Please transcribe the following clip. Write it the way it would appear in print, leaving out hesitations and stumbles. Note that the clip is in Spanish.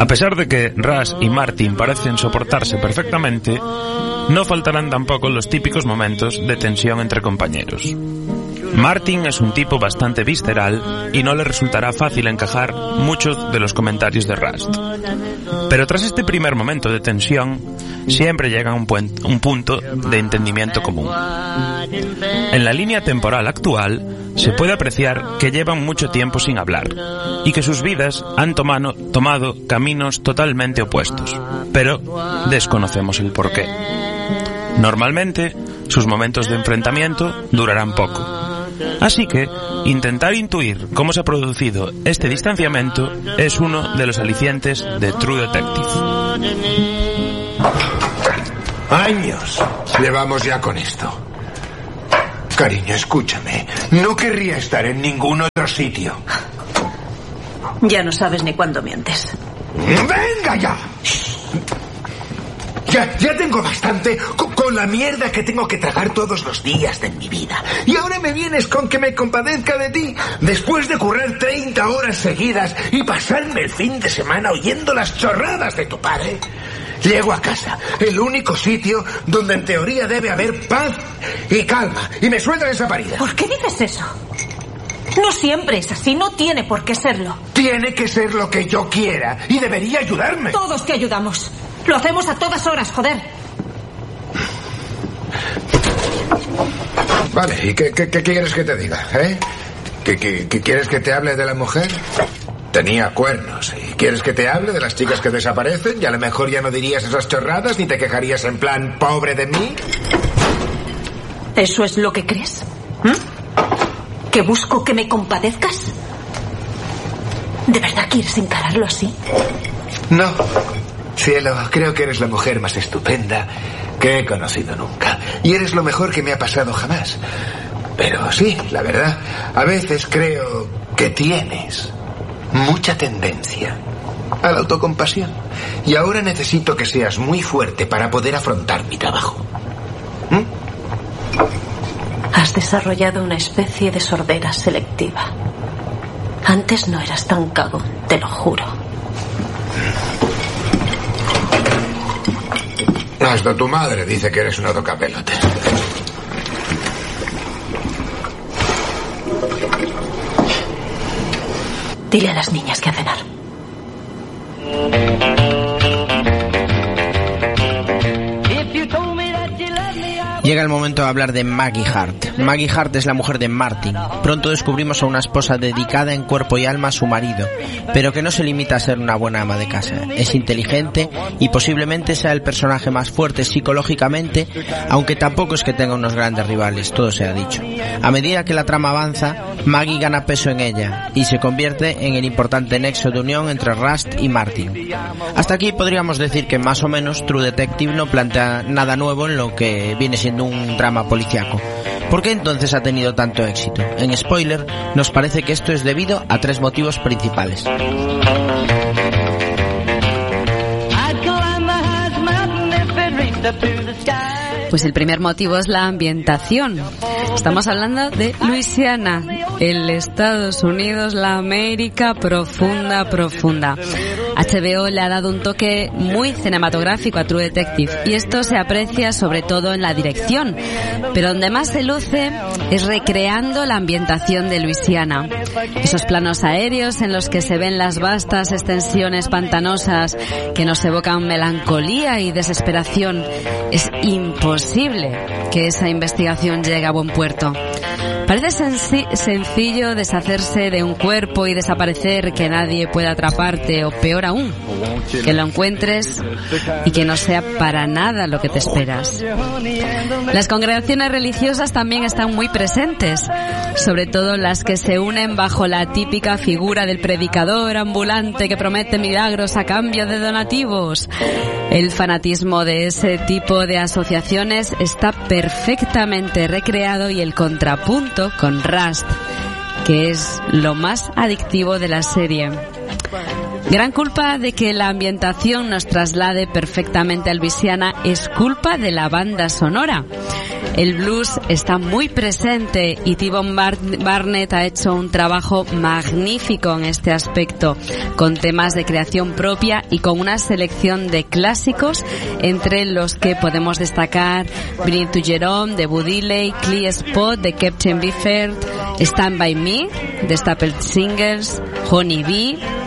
A pesar de que Rust y Martin parecen soportarse perfectamente, no faltarán tampoco los típicos momentos de tensión entre compañeros. Martin es un tipo bastante visceral y no le resultará fácil encajar muchos de los comentarios de Rust. Pero tras este primer momento de tensión, siempre llega un punto de entendimiento común. En la línea temporal actual, se puede apreciar que llevan mucho tiempo sin hablar y que sus vidas han tomado caminos totalmente opuestos, pero desconocemos el porqué. Normalmente, sus momentos de enfrentamiento durarán poco. Así que, intentar intuir cómo se ha producido este distanciamiento es uno de los alicientes de True Detective. Años llevamos ya con esto. Cariño, escúchame. No querría estar en ningún otro sitio. Ya no sabes ni cuándo mientes. ¡Venga ya! Ya tengo bastante con la mierda que tengo que tragar todos los días de mi vida. Y ahora me vienes con que me compadezca de ti, después de currar 30 horas seguidas y pasarme el fin de semana oyendo las chorradas de tu padre. Llego a casa, el único sitio donde en teoría debe haber paz y calma, y me sueltan esa parida. ¿Por qué dices eso? No siempre es así, no tiene por qué serlo. Tiene que ser lo que yo quiera y debería ayudarme. Todos te ayudamos. Lo hacemos a todas horas, joder. Vale, ¿y qué quieres que te diga, eh? ¿Qué quieres que te hable de la mujer? Tenía cuernos. ¿Y quieres que te hable de las chicas que desaparecen? Y a lo mejor ya no dirías esas chorradas ni te quejarías en plan pobre de mí. ¿Eso es lo que crees? ¿Que busco que me compadezcas? ¿De verdad quieres encararlo así? No. Cielo, creo que eres la mujer más estupenda que he conocido nunca. Y eres lo mejor que me ha pasado jamás. Pero sí, la verdad, a veces creo que tienes mucha tendencia a la autocompasión. Y ahora necesito que seas muy fuerte para poder afrontar mi trabajo. Has desarrollado una especie de sordera selectiva. Antes no eras tan cagón, te lo juro. Hasta tu madre dice que eres una tocapelote. Dile a las niñas que a cenar. Llega el momento de hablar de Maggie Hart. Maggie Hart es la mujer de Martin. Pronto descubrimos a una esposa dedicada en cuerpo y alma a su marido, pero que no se limita a ser una buena ama de casa. Es inteligente y posiblemente sea el personaje más fuerte psicológicamente, aunque tampoco es que tenga unos grandes rivales, todo se ha dicho. A medida que la trama avanza, Maggie gana peso en ella y se convierte en el importante nexo de unión entre Rust y Martin. Hasta aquí podríamos decir que más o menos True Detective no plantea nada nuevo en lo que viene siendo un drama policíaco. ¿Por qué entonces ha tenido tanto éxito? En spoiler, nos parece que esto es debido a 3 motivos principales. Pues el primer motivo es la ambientación. Estamos hablando de Luisiana, el Estados Unidos, la América profunda. HBO le ha dado un toque muy cinematográfico a True Detective y esto se aprecia sobre todo en la dirección, pero donde más se luce es recreando la ambientación de Luisiana. Esos planos aéreos en los que se ven las vastas extensiones pantanosas que nos evocan melancolía y desesperación. Es imposible que esa investigación llegue a buen puerto. Parece sencillo deshacerse de un cuerpo y desaparecer, que nadie pueda atraparte, o peor aún, que lo encuentres y que no sea para nada lo que te esperas. Las congregaciones religiosas también están muy presentes, sobre todo las que se unen bajo la típica figura del predicador ambulante que promete milagros a cambio de donativos. El fanatismo de ese tipo de asociaciones está perfectamente recreado, y el contrapunto con Rust, que es lo más adictivo de la serie. Gran culpa de que la ambientación nos traslade perfectamente a Luisiana es culpa de la banda sonora. El blues está muy presente y T-Bone Barnett ha hecho un trabajo magnífico en este aspecto, con temas de creación propia y con una selección de clásicos, entre los que podemos destacar Bring It to Jerome de Buddy Dilley, Clear Spot de Captain Bifford, Stand By Me de Staple Singers, Honey Bee,